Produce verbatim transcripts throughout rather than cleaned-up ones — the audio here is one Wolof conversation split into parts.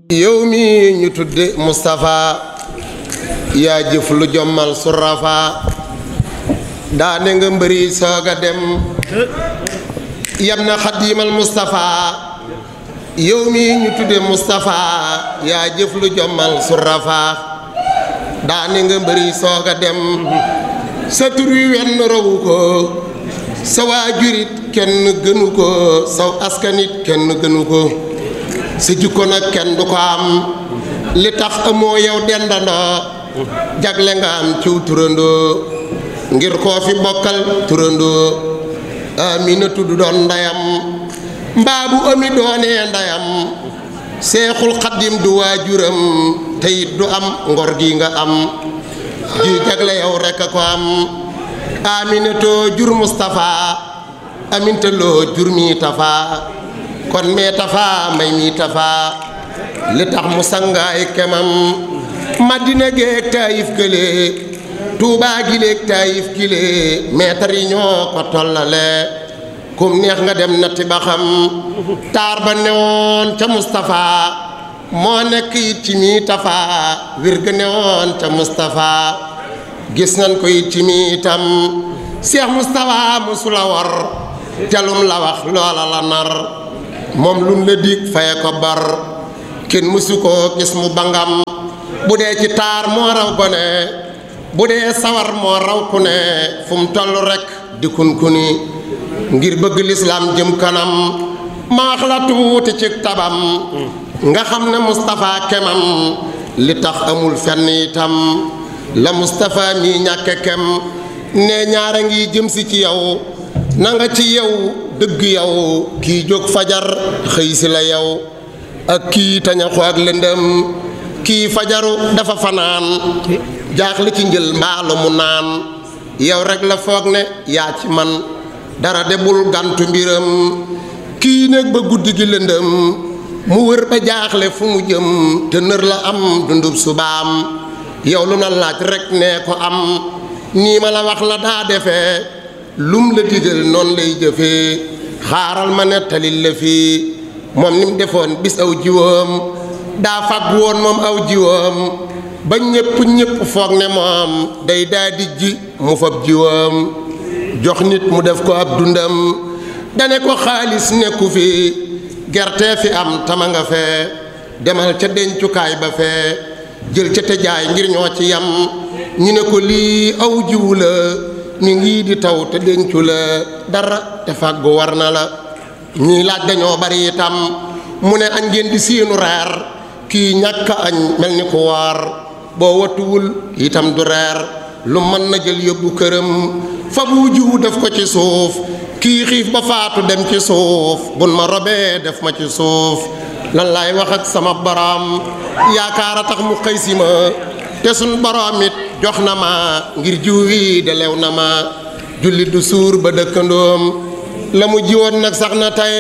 yow mi ñu tudde Moustapha yaa jëf lu jommal surafa daane nga mbëri sooga dem yam na xadiimal Moustapha yow mi ñu tudde Moustapha yaa jëf lu jommal surafa daane nga mbëri sooga dem sa tur wi wenn rawu ko sa waajurit kenn gënu ko saw askanit kenn gënu ko sa jikko nag kenn du ko am li tax amoo yow dendandoo jagle nga am ciw turandoo ngir koo fi bokkal turandoo Amina tudd doon ndayam mbaa bu ami doonee ndayam seexul xaddim du waajuram teyit du am ngor gi nga am ji jagle yow rekk a ko am Amina too jur Moustapha aminta loo jur mi Tafa kon mee Tafa may mi Tafa li tax mu sangaay kemam Madina géeg Taayif gële Tuubaa giléeg Taayif gile meetar yi ñoo ko tollale kum neex nga dem natti ba xam taar ba newoon ca Moustapha moo nekk it ci mi Tafa wir ga newoon ca Moustapha gis nañ ko it ci mi itam Cheikh Moustapha musula war jalum la wax loola la nar moom lum la dig faye ko bar kenn musu ko gis mu bangam bu dee ci taar moo raw gone bu dee sawar moo raw ku ne fu mu toll rekk di kunkuni ngir bëgg lislaam jëm kanam ma wax la tuuti ci tabam nga xam ne Moustapha kemam li tax amul fenn itam la Moustapha mi ñàkke kem ne ñaara ngi jëm si ci yow na nga ci yow dëgg yow kii jóg fajar xëy si la yow ak kii tañaxu ak lëndëm kii fajaru dafa fanaan jaaxle ci njël mbaalu mu naan yow rek la foog ne yaa ci man dara debul gantu mbiram kii néeg ba guddi gi lëndëm mu wër ba jaaxle fu mu jëm te nër la am dundub subaam yow lu na laaj rek nee ko am nii ma la wax la daa defee lum la digal noonu lay jëfee xaaral ma nettalil la fii moom ni mu defoon bis aw jiwoom daa fàgg woon moom aw jiwoom ba ñépp ñépp foog ne moom day daa di ji mu fab jiwoom jox nit mu def ko ab dundam dane ko xaalis nekku fi gerte fi am tama nga fee demal ca dencukaay ba fee jël ca te jaay ngir ñoo ci yam ñu ne ko lii aw jiwu la ñu ngi di taw te dencu la dara te fàggu war na la ñii laaj dañoo bari itam mu ne añ ngeen di seenu reer kii ñàkk añ mel ni ku waar boo watuwul itam du reer lu mën na jël yóbbu këram fa bu jiwu def ko ci suuf kii xiif ba faatu dem ci suuf bun ma robee def ma ci suuf lan laay wax ak sama borom yaakaar a tax mu xëy si ma te suñ borom it jox na ma ngir jiw wi de lew na ma jullit du suur ba dëkkandoom la mu jiwoon nag sax na tey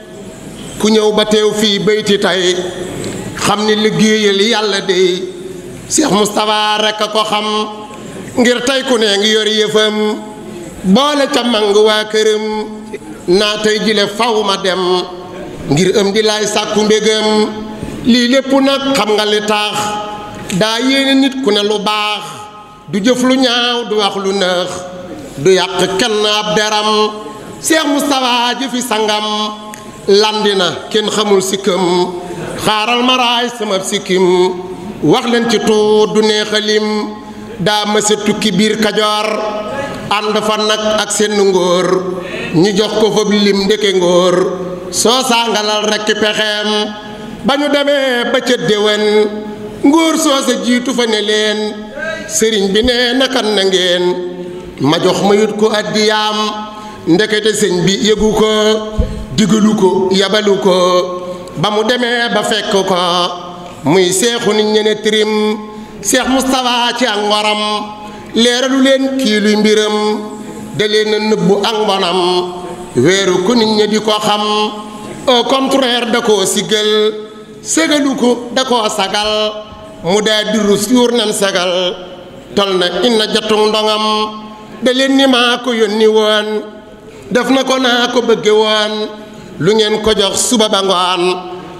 ku ñëw ba teew fii bayti tey xam ni liggéeyal yàlla dey Cheikh Moustapha rekk a ko xam ngir tey ku ne ngi yor yëfam boole ca mang waa këram naa tey jile faw ma dem ngir ëm di laay sàkku mbégam lii lépp nag xam nga li tax daa yéene nit ku ne lu baax du jëf lu ñaaw du wax lu nëx du yàq kenn ab deram Cheikh Moustapha jëfi sangam landina kenn xamul sikkam xaaral ma raay sama sikkim wax leen ci tuut du neexalim daa mësa tukki biir Kajoor ànd fa nag ak seen ngóor ñi jox ko fa lim ndeke ngóor soo sangalal rekk pexeem ba ñu demee ba ca déwén ngóor soo sa jiitu fa ne leen sëriñ bi ne nakan na ngeen ma jox ma yut ko addiyaam ndekete sëñ bi yëgu ko digalu ko yabalu ko ba mu demee ba fekk ko muy seexu nit ñene tirim Cheikh Moustapha ci ak ngoram leeralu leen kii luy mbiram da leen a nëbbu ak mbonam weeru ko nit ñi di ko xam au contraire da koo siggal ségalu ko da koo sagal mu daa diru suur nan sagal tol na inna jatung ndongam da leen ni maa ko yónni woon def na ko naa ko bëgge woon lu ngeen ko jox suba ba ngoon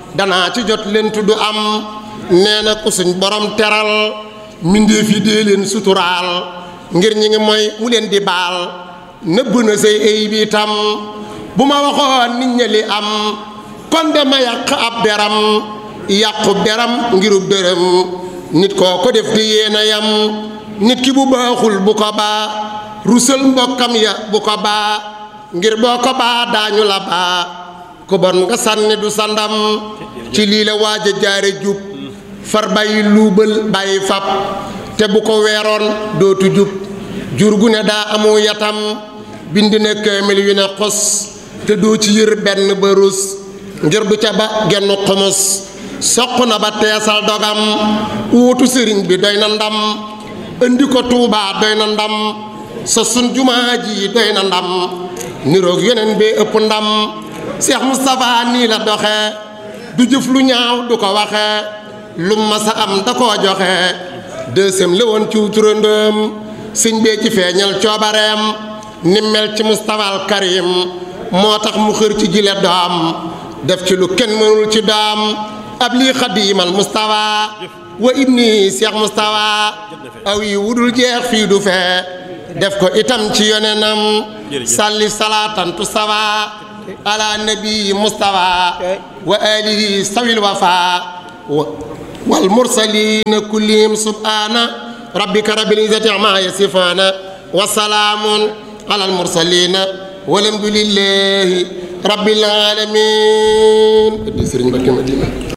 danaa ci jot leen tudd am nee na ku suñ borom teral mbindéef yi dee leen suturaal ngir ñi ngi mooy mu leen di baal nëbb na say ay bi tam bu ma waxoon nit ña li am kon dama yàq ab deram yàqub deram ngirub dërëm nit koo ko def di yéena yam nit ki bu baaxul bu ko baa rusal mbokkam ya bu ko baa ngir boo ko baa daañu la baa ku bon nga sànni du sa ndam ci lii la waaj a jaare jub far bàyyi luubal bàyyi fab te bu ko weeroon dootu jub jur gu ne daa amu yatam bind na kaamil yu ne xos te doo ci yër benn ba rus ngir du ca ba genn xumus soq na ba teesal dogam wuutu sëriñ bi doy na ndam indi ko Tuubaa doy na ndam sa sun jumaa ji doy na ndam niroog yeneen bee ëpp ndam Cheikh Moustapha nii la doxe du jëf lu ñaaw du ko waxe lu masa am da koo joxe deuxième la woon ci turandëm sëñ bee ci feeñal coobareem ni mel ci Moustapha al Karim moo tax mu xër ci jile doom def ci lu kenn mënul ci doom ab lii xadiimal Moustapha wa ibni Cheikh Moustapha aw yi wudul jeex fii du fee def ko itam ci yonenam salli salaatan tu sawa ala nabi Moustapha wa alihi sawil wafa wal mursalina kullihim subhana rabbika rabbil izzati amma yasifuna wa salaamun ala al mursalina walhamdulillahi rabbil alamin.